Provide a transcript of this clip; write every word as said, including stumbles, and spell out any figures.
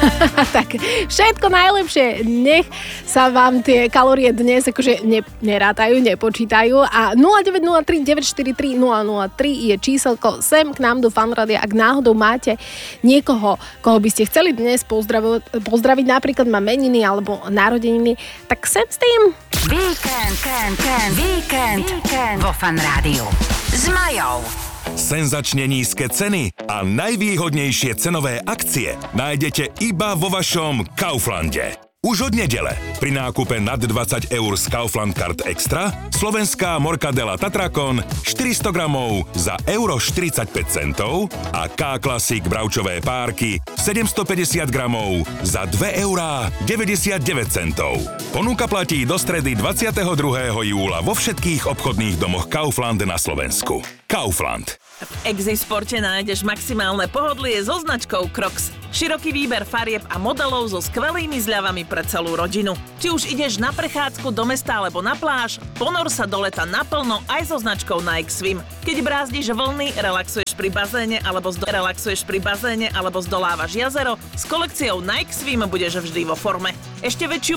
Tak všetko najlepšie. Nech sa vám tie kalórie dnes akože ne, nerátajú, nepočítajú. A nula deväť nula tri deväť štyri tri nula nula tri je číselko sem k nám do Fanrádia. Ak náhodou máte niekoho, koho by ste chceli dnes pozdraviť, pozdraviť, napríklad má meniny alebo narodeniny, tak sem s tým. Víkend, víkend, víkend, víkend vo Fanrádiu s Majou. Senzačne nízke ceny a najvýhodnejšie cenové akcie nájdete iba vo vašom Kauflande. Už od nedele pri nákupe nad dvadsať eur z Kaufland Card Extra slovenská morkadela Tatrakon štyristo gramov za euro štyridsaťpäť centov a K-Classic bravčové párky sedemstopäťdesiat gramov za dve eurá deväťdesiatdeväť centov. Ponuka platí do stredy dvadsiateho druhého júla vo všetkých obchodných domoch Kaufland na Slovensku. Kaufland. V Exisporte nájdeš maximálne pohodlie so značkou Crocs. Široký výber farieb a modelov so skvelými zľavami pre celú rodinu. Či už ideš na prechádzku do mesta alebo na pláž, ponor sa do leta naplno aj so značkou Nike Swim. Keď brázdiš vlny, relaxuješ pri bazéne alebo zdo- relaxuješ pri bazéne alebo zdolávaš jazero, s kolekciou Nike Swim budeš vždy vo forme. Ešte väčšiu